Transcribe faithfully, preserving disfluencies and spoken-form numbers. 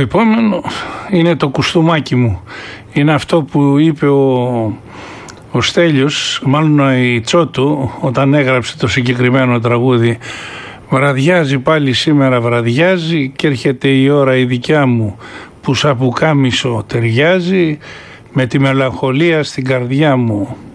επόμενο είναι το κουστούμάκι μου. Είναι αυτό που είπε ο, ο Στέλιος, μάλλον η Τσότου, όταν έγραψε το συγκεκριμένο τραγούδι. Βραδιάζει πάλι σήμερα, βραδιάζει και έρχεται η ώρα η δικιά μου που σαν πουκάμισο ταιριάζει με τη μελαγχολία στην καρδιά μου.